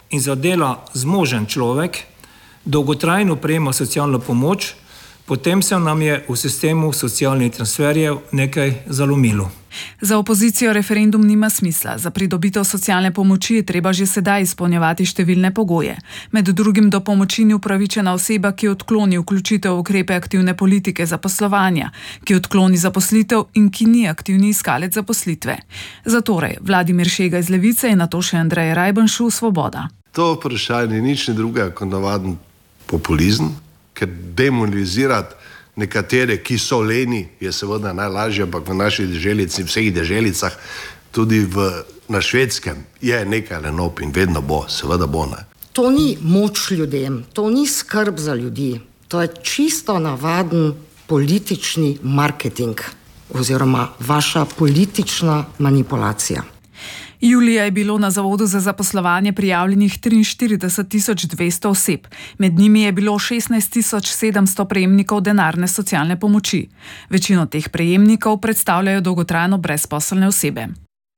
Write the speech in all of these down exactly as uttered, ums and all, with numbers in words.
in za dela zmožen človek dolgotrajno prejema socialno pomoč, potem se nam je v sistemu socialnih transferjev nekaj zalomilo. Za opozicijo referendum nima smisla. Za pridobitev socialne pomoči je treba že sedaj izpolnjevati številne pogoje. Med drugim do pomoči ni upravičena oseba, ki odkloni vključitev v ukrepe aktivne politike zaposlovanja, ki odkloni zaposlitev in ki ni aktivni iskalec zaposlitve. Zatorej Vladimir Šega iz Levice in nato še Andrej Rajbenšu, Svoboda. To vprašanje ni nič drugega kot navaden populizem, ker demoralizirati nekatere, ki so leni, je seveda najlažje, ampak v naši deželici, v vseh deželicah, tudi v, na Švedskem, je nekaj lenop in vedno bo, seveda bo. Ne. To ni moč ljudem, to ni skrb za ljudi, to je čisto navaden politični marketing oziroma vaša politična manipulacija. Julija je bilo na Zavodu za zaposlovanje prijavljenih triinštirideset tisoč dvesto oseb. Med njimi je bilo šestnajst tisoč sedemsto prejemnikov denarne socialne pomoči. Večino teh prejemnikov predstavljajo dolgotrajno brezposelne osebe.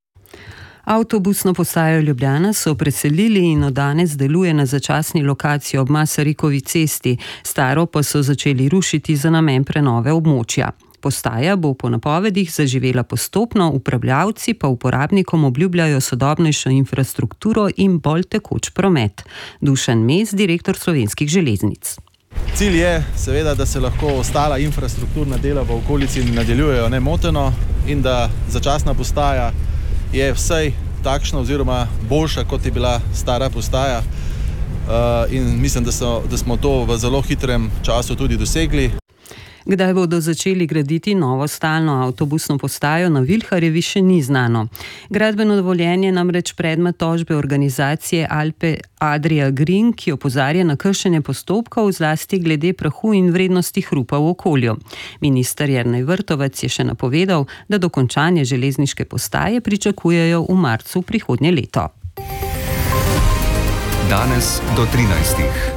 Avtobusno postajo Ljubljana so preselili in od danes deluje na začasni lokaciji ob Masarikovi cesti, staro pa so začeli rušiti za namen prenove območja. Postaja bo po napovedih zaživela postopno, upravljavci pa uporabnikom obljubljajo sodobnejšo infrastrukturo in bolj tekoč promet. Dušan Mes, direktor Slovenskih železnic. Cilj je seveda, da se lahko ostala infrastrukturna dela v okolici nadaljujejo nemoteno in da začasna postaja je vsaj takšna oziroma boljša, kot je bila stara postaja. Uh, in mislim, da, so, da smo to v zelo hitrem času tudi dosegli. Kdaj bodo začeli graditi novo stalno avtobusno postajo na Vilharjevi, še ni znano. Gradbeno dovoljenje namreč predmet tožbe organizacije Alpe Adria Green, ki opozarja na kršenje postopkov, zlasti glede prahu in vrednosti hrupa v okolju. Minister Jernej Vrtovec je še napovedal, da dokončanje železniške postaje pričakujejo v marcu prihodnje leto. Danes do trinajstih.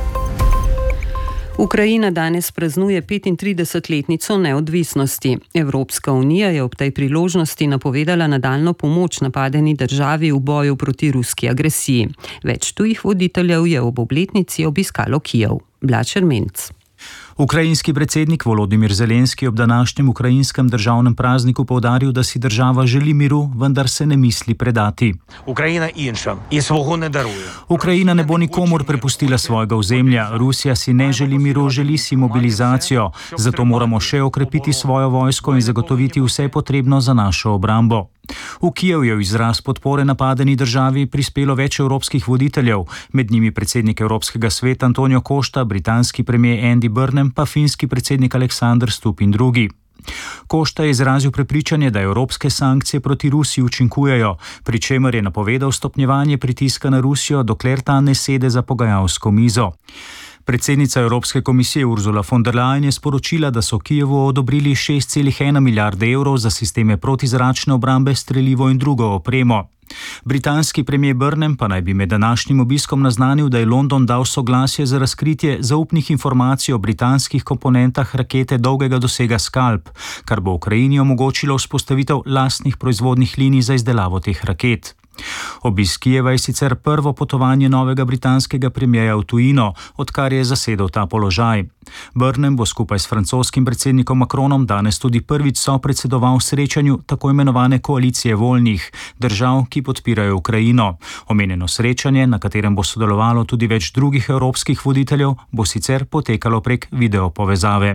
Ukrajina danes praznuje petintridesetletnico neodvisnosti. Evropska unija je ob tej priložnosti napovedala nadaljnjo pomoč napadeni državi v boju proti ruski agresiji. Več tujih voditeljev je ob obletnici obiskalo Kijev. Blačer Menc. Ukrajinski predsednik Volodimir Zelenski ob današnjem ukrajinskem državnem prazniku poudaril, da si država želi miru, vendar se ne misli predati. Ukrajina inša in svogo ne daruje. Ukrajina ne bo nikomur prepustila svojega ozemlja. Rusija si ne želi miru, želi si mobilizacijo. Zato moramo še okrepiti svojo vojsko in zagotoviti vse potrebno za našo obrambo. V Kijev je v izraz podpore napadeni državi prispelo več evropskih voditeljev, med njimi predsednik Evropskega sveta Antonio Costa, britanski premier Andy Burnham pa finski predsednik Alexander Stubb in drugi. Costa je izrazil prepričanje, da evropske sankcije proti Rusiji učinkujejo, pri čemer je napovedal stopnjevanje pritiska na Rusijo, dokler ta ne sede za pogajalsko mizo. Predsednica Evropske komisije Ursula von der Leyen je sporočila, da so Kijevu odobrili šest celih ena milijarde evrov za sisteme protizračne obrambe, strelivo in drugo opremo. Britanski premier Burnham pa naj bi med današnjim obiskom naznanil, da je London dal soglasje za razkritje zaupnih informacij o britanskih komponentah rakete dolgega dosega Scalp, kar bo Ukrajini omogočilo vzpostavitev lastnih proizvodnih linij za izdelavo teh raket. Obisk Kijeva je sicer prvo potovanje novega britanskega premierja v tujino, odkar je zasedel ta položaj. Burnham bo skupaj s francoskim predsednikom Macronom danes tudi prvič sopredsedoval srečanju tako imenovane koalicije voljnih držav, ki podpirajo Ukrajino. Omenjeno srečanje, na katerem bo sodelovalo tudi več drugih evropskih voditeljev, bo sicer potekalo prek videopovezave.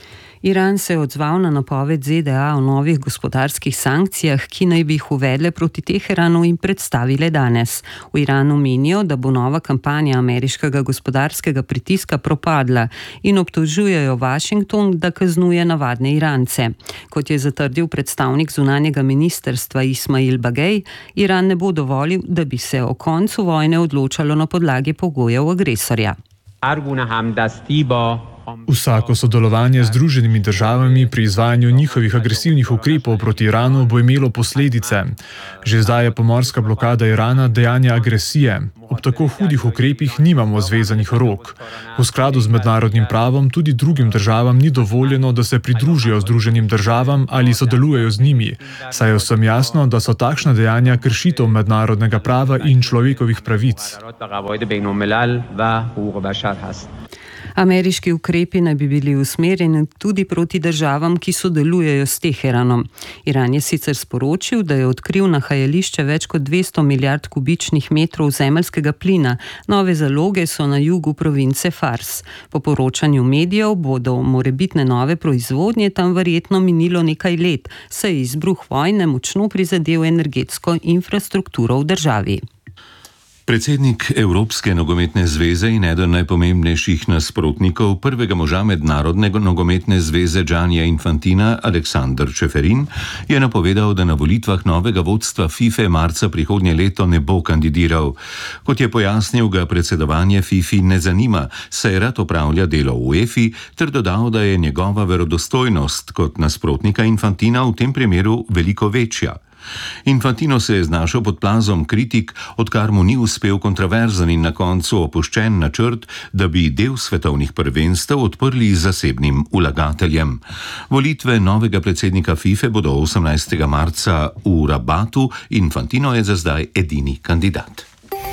Iran se je odzval na napoved Z D A o novih gospodarskih sankcijah, ki naj bi jih uvedle proti Teheranu in predstavile danes. V Iranu menijo, da bo nova kampanja ameriškega gospodarskega pritiska propadla in obtožujejo Washington, da kaznuje navadne Irance. Kot je zatrdil predstavnik zunanjega ministrstva Ismail Bagej, Iran ne bo dovolil, da bi se o koncu vojne odločalo na podlagi pogojev agresorja. Vsako sodelovanje z Združenimi državami pri izvajanju njihovih agresivnih ukrepov proti Iranu bo imelo posledice. Že zdaj je pomorska blokada Irana dejanje agresije. Ob tako hudih ukrepih nimamo zvezanih rok. V skladu z mednarodnim pravom tudi drugim državam ni dovoljeno, da se pridružijo Združenim državam ali sodelujejo z njimi, saj je vsem jasno, da so takšna dejanja kršitev mednarodnega prava in človekovih pravic. Ameriški ukrepi naj bi bili usmerjeni tudi proti državam, ki sodelujejo s Teheranom. Iran je sicer sporočil, da je odkril nahajališče več kot dvesto milijard kubičnih metrov zemeljskega plina. Nove zaloge so na jugu province Fars. Po poročanju medijev bodo morebitne nove proizvodnje tam verjetno minilo nekaj let, saj je izbruh vojne močno prizadel energetsko infrastrukturo v državi. Predsednik Evropske nogometne zveze in eden najpomembnejših nasprotnikov prvega moža Mednarodne nogometne zveze Giannia Infantina, Aleksander Čeferin, je napovedal, da na volitvah novega vodstva FIFA marca prihodnje leto ne bo kandidiral. Kot je pojasnil, ga predsedovanje FIFA ne zanima, saj rad opravlja delo v UEFA, ter dodal, da je njegova verodostojnost kot nasprotnika Infantina v tem primeru veliko večja. Infantino se je znašel pod plazom kritik, odkar mu ni uspel kontroverzen in na koncu opuščen načrt, da bi del svetovnih prvenstev odprli zasebnim vlagateljem. Volitve novega predsednika FIFA bodo osemnajstega marca v Rabatu, Infantino je za zdaj edini kandidat.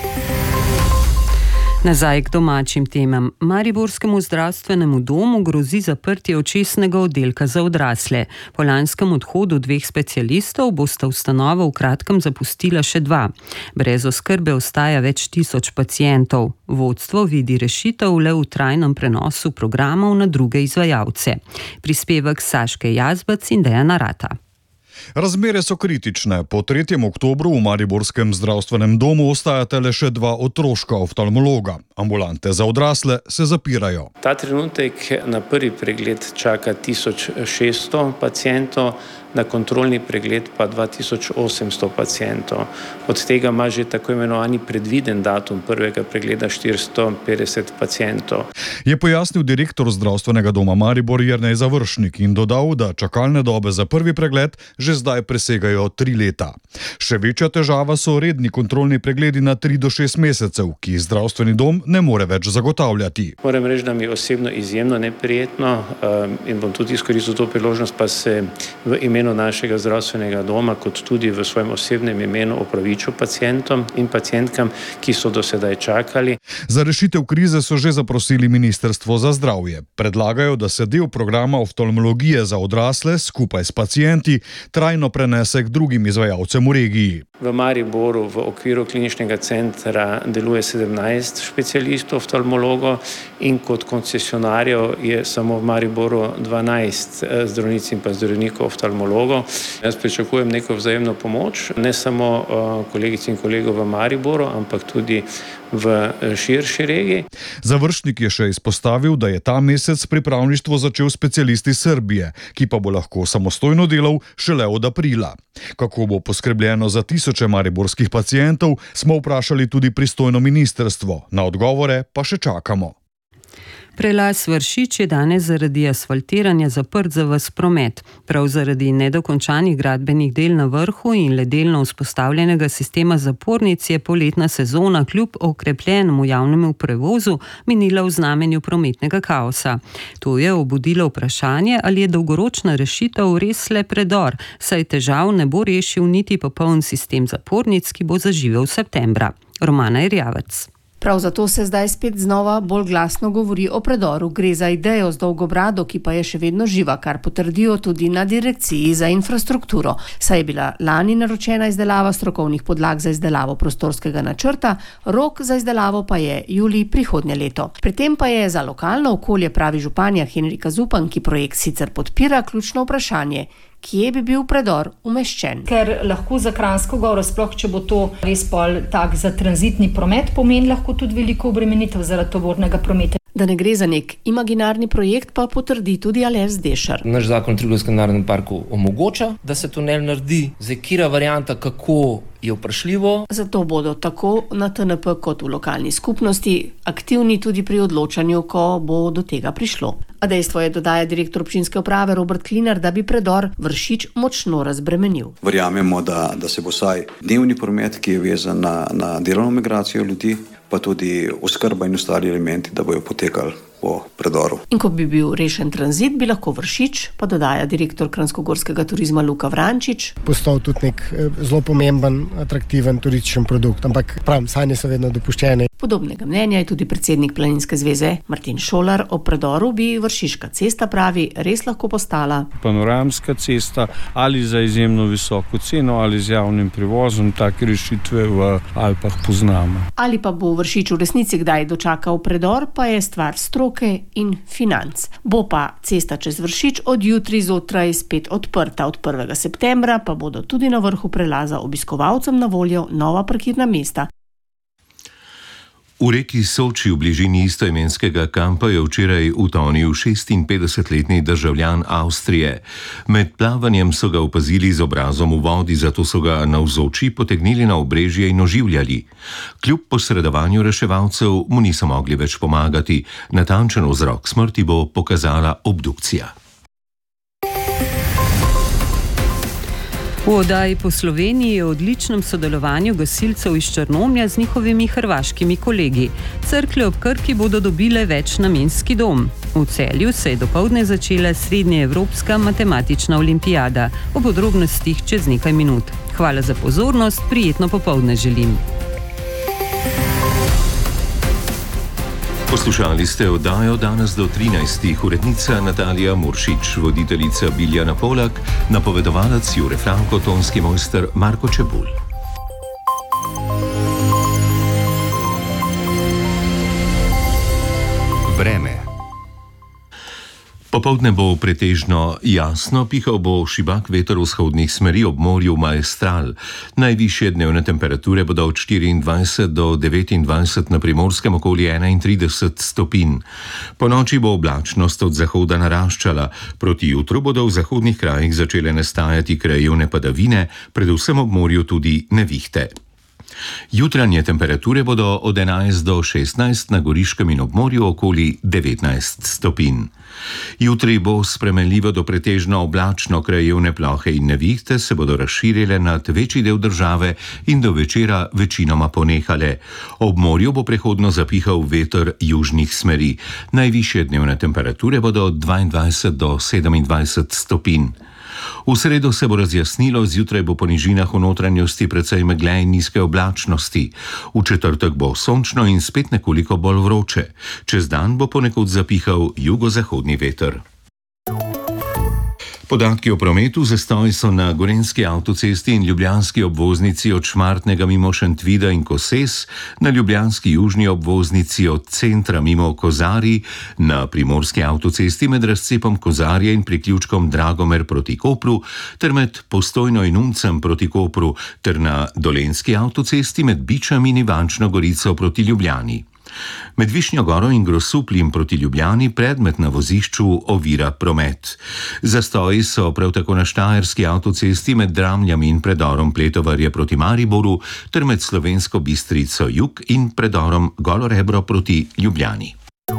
Nazaj k domačim temam. Mariborskemu zdravstvenemu domu grozi zaprtje očesnega oddelka za odrasle. Po lanskem odhodu dveh specialistov bosta ustanovo v kratkem zapustila še dva. Brez oskrbe ostaja več tisoč pacientov. Vodstvo vidi rešitev le v trajnem prenosu programov na druge izvajalce. Prispevek Saške Jazbec in Dejana Rata. Razmere so kritične. Po tretjem oktobru v Mariborskem zdravstvenem domu ostajata le še dva otroška oftalmologa. Ambulante za odrasle se zapirajo. Ta trenutek na prvi pregled čaka tisoč šeststo pacientov, na kontrolni pregled pa dva tisoč osemsto pacientov. Od tega ima že tako imenovani predviden datum prvega pregleda štiristo petdeset pacientov. Je pojasnil direktor zdravstvenega doma Maribor Jernej Završnik in dodal, da čakalne dobe za prvi pregled že zdaj presegajo tri leta. Še večja težava so redni kontrolni pregledi na tri do šest mesecev, ki jih zdravstveni dom ne more več zagotavljati. Moram reči, da mi je osebno izjemno neprijetno in bom tudi izkoristil to priložnost, pa se v imenu našega zdravstvenega doma, kot tudi v svojem osebnem imenu opravičil pacientom in pacientkam, ki so do sedaj čakali. Za rešitev krize so že zaprosili Ministrstvo za zdravje. Predlagajo, da se del programa oftalmologije za odrasle skupaj s pacienti trajno prenese k drugim izvajalcem v regiji. V Mariboru v okviru kliničnega centra deluje sedemnajst specialistov oftalmologov in kot koncesionarjev je samo v Mariboru dvanajst zdravnic in pa zdravnikov oftalmologov. Jaz pričakujem neko vzajemno pomoč, ne samo kolegic in kolegov v Mariboru, ampak tudi v širši regiji. Završnik je še izpostavil, da je ta mesec pripravništvo začel specialist iz Srbije, ki pa bo lahko samostojno delal šele od aprila. Kako bo poskrbljeno za tisoče mariborskih pacientov, smo vprašali tudi pristojno ministrstvo. Na odgovore pa še čakamo. Prelaz Vršič je danes zaradi asfaltiranja zaprt za ves promet. Prav zaradi nedokončanih gradbenih del na vrhu in le delno vzpostavljenega sistema zapornic je poletna sezona kljub okrepljenemu javnemu prevozu minila v znamenju prometnega kaosa. To je obudilo vprašanje, ali je dolgoročna rešitev res le predor, saj težav ne bo rešil niti popoln sistem zapornic, ki bo zaživel septembra. Romana Irjavec. Prav zato se zdaj spet znova bolj glasno govori o predoru. Gre za idejo z dolgo brado, ki pa je še vedno živa, kar potrdijo tudi na Direkciji za infrastrukturo. Saj je bila lani naročena izdelava strokovnih podlag za izdelavo prostorskega načrta, rok za izdelavo pa je julij prihodnje leto. Pri tem pa je za lokalno okolje, pravi županja Henrika Zupan, ki projekt sicer podpira, ključno vprašanje, kje bi bil predor umeščen. Ker lahko za Kranjsko Goro, sploh če bo to res pol tak za tranzitni promet, pomeni lahko tudi veliko obremenitev zaradi tovornega prometa. Da ne gre za nek imaginarni projekt, pa potrdi tudi Aleš Zdešar. Naš zakon o Triglavskem narodnem parku omogoča, da se tunel naredi. Zdaj, katera varianta, kako je vprašljivo. Zato bodo tako na T N P kot v lokalni skupnosti aktivni tudi pri odločanju, ko bo do tega prišlo. A dejstvo je, dodaja direktor občinske uprave Robert Klinar, da bi predor Vršič močno razbremenil. Verjamemo, da, da se bo vsaj dnevni promet, ki je vezan na, na delovno migracijo ljudi, pa tudi oskrba in ostali elementi, da bojo potekali po predoru. In ko bi bil rešen tranzit, bi lahko Vršič, pa dodaja direktor kranjskogorskega turizma Luka Vrančič, postal tudi nek zelo pomemben, atraktiven turističen produkt, ampak pravim, sanje so vedno dopuščene. Podobnega mnenja je tudi predsednik Planinske zveze Martin Šolar. O predoru bi Vršiška cesta, pravi, res lahko postala panoramska cesta ali za izjemno visoko ceno ali z javnim prevozom. Take rešitve v Alpah poznamo. Ali pa bo Vršič v resnici kdaj dočakal predor, pa je stvar stroke in financ. Bo pa cesta čez Vršič od jutri zjutraj spet odprta. Od prvega septembra pa bodo tudi na vrhu prelaza obiskovalcem na voljo nova parkirna mesta. V reki Soči v bližini istoimenskega kampa je včeraj utonil šestinpetdesetletni državljan Avstrije. Med plavanjem so ga opazili z obrazom v vodi, zato so ga navzoči potegnili na obrežje in oživljali. Kljub posredovanju reševalcev mu niso mogli več pomagati. Natančen vzrok smrti bo pokazala obdukcija. V oddaji Po Sloveniji je o odličnem sodelovanju gasilcev iz Črnomlja z njihovimi hrvaškimi kolegi. Cerklje ob Krki bodo dobile večnamenski dom. V Celju se je dopoldne začela srednjeevropska matematična olimpijada. O podrobnostih čez nekaj minut. Hvala za pozornost, prijetno popoldne želim. Poslušali ste oddajo Danes do trinajstih, urednica Natalija Muršič, voditeljica Biljana Polak, napovedovalec Jure Franko, tonski mojster Marko Čebulj. Vreme. Popoldne bo pretežno jasno, pihal bo šibak veter vzhodnih smeri, ob morju Maestral. Najvišje dnevne temperature bodo od štiriindvajset do devetindvajset, na Primorskem okoli enaintrideset stopinj. Po noči bo oblačnost od zahoda naraščala. Proti jutru bodo v zahodnih krajih začele nastajati krajevne padavine, predvsem ob morju tudi nevihte. Jutranje temperature bodo od enajst do šestnajst, na Goriškem in ob morju okoli devetnajst stopinj. Jutri bo spremenljivo do pretežno oblačno, krajevne plohe in nevihte se bodo razširile nad večji del države in do večera večinoma ponehale. Ob morju bo prehodno zapihal veter južnih smeri. Najvišje dnevne temperature bodo od dvaindvajset do sedemindvajset stopinj. V sredo se bo razjasnilo, zjutraj bo po nižinah v notranjosti precej megle in nizke oblačnosti. V četrtek bo sončno in spet nekoliko bolj vroče. Čez dan bo ponekod zapihal jugozahodni veter. Podatki o prometu. Zastoji so na Gorenjski avtocesti in ljubljanski obvoznici od Šmartnega mimo Šentvida in Koses, na ljubljanski južni obvoznici od centra mimo Kozarij, na Primorski avtocesti med razcepom Kozarje in priključkom Dragomer proti Kopru, ter med Postojno in Uncem proti Kopru, ter na Dolenjski avtocesti med Bičem in Ivančno Gorico proti Ljubljani. Med Višnjo Goro in Grosupljem proti Ljubljani predmet na vozišču ovira promet. Zastoji so prav tako na Štajerski avtocesti med Dramljami in predorom Pletovarje proti Mariboru, ter med Slovensko Bistrico jug in predorom Golo Rebro proti Ljubljani.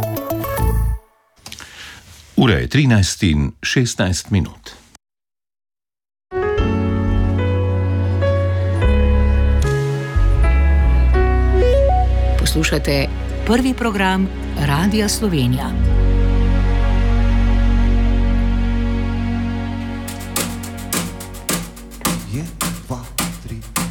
Ura je trinajst in šestnajst minut. Poslušate prvi program Radia Slovenija.